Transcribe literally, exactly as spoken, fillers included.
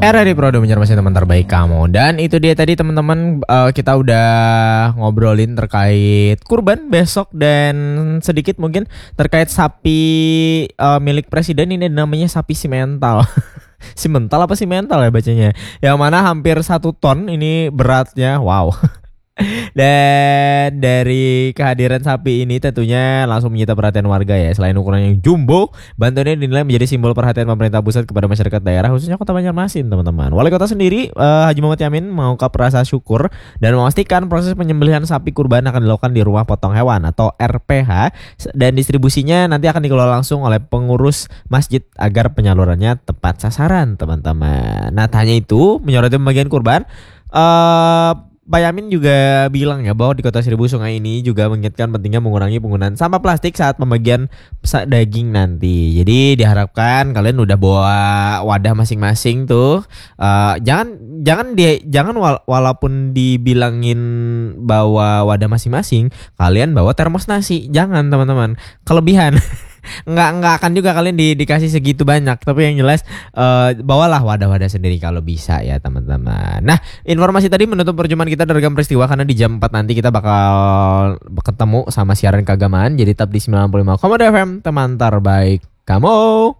R R I Pro menyermasi teman terbaik kamu. Dan itu dia tadi teman-teman, uh, kita udah ngobrolin terkait kurban besok dan sedikit mungkin terkait sapi uh, milik presiden. Ini namanya sapi simental. Simental apa simental ya bacanya? Yang mana hampir satu ton ini beratnya. Wow. Dan dari kehadiran sapi ini tentunya langsung menyita perhatian warga ya. Selain ukuran yang jumbo, bantuan ini dinilai menjadi simbol perhatian pemerintah pusat kepada masyarakat daerah, khususnya Kota Banjarmasin, teman-teman. Wali Kota sendiri, uh, Haji Muhammad Yamin, mengungkap rasa syukur dan memastikan proses penyembelihan sapi kurban akan dilakukan di rumah potong hewan atau R P H, dan distribusinya nanti akan dikelola langsung oleh pengurus masjid agar penyalurannya tepat sasaran, teman-teman. Nah, tak hanya itu, menyoroti pembagian kurban, uh, Pak Yamin juga bilang ya bahwa di Kota Seribu Sungai ini juga mengingatkan pentingnya mengurangi penggunaan sampah plastik saat pembagian daging nanti. Jadi diharapkan kalian udah bawa wadah masing-masing tuh. Uh, jangan jangan dia jangan wala, walaupun dibilangin bawa wadah masing-masing, kalian bawa termos nasi. Jangan, teman-teman. Kelebihan. nggak nggak akan juga kalian di, dikasih segitu banyak, tapi yang jelas uh, bawalah wadah-wadah sendiri kalau bisa ya, teman-teman. Nah, informasi tadi menutup perjumpaan kita dari Ragam Peristiwa, karena di jam empat nanti kita bakal ketemu sama siaran keagamaan. Jadi tetap di sembilan puluh lima koma dua F M, teman terbaik kamu.